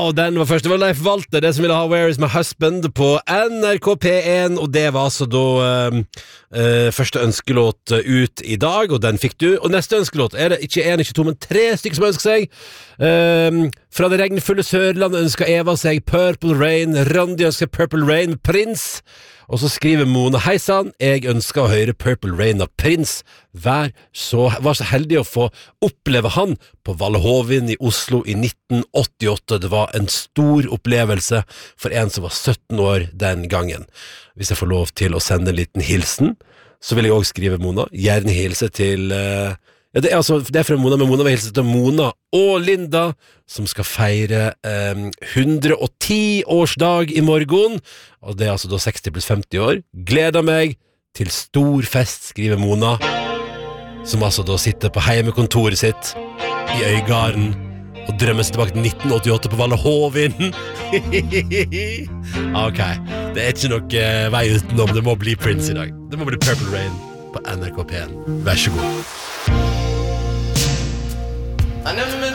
og den var først. Det var Leif Walter, det som ville ha Where is my husband på NRK P1, og det var altså da første ønskelåt ut i dag, og den fikk du. Og neste ønskelåt er det ikke 1, ikke 2, men 3 stykker som ønsker seg. Fra det regnfulle Sørland ønsker Eva seg Purple Rain, Randi ønsker Purple Rain med Prins. Og så skriver Mona, hei sann, jeg ønsker å høre Purple Rain av Prins. Var så heldig å få oppleve han på Vallehovin i Oslo i 1988. Det var en stor opplevelse for en som var 17 år den gangen. Hvis jeg får lov til å sende en liten hilsen, så vil jeg også skrive Mona. Gjerne hilse til... det er fra Mona, men Mona vil hilse til Mona og Linda, som skal feire 110-årsdag i morgen, og det er altså da 60 pluss 50 år. Gleder meg til stor fest, skriver Mona, som altså da sitter på heimekontoret sitt i Øygarden og drømmer seg tilbake til 1988 på Vallehovin. Ok, det er ikke noe vei utenom, det må bli Prince i dag. Det må bli Purple Rain på NRK P1. Vær så god. I never meant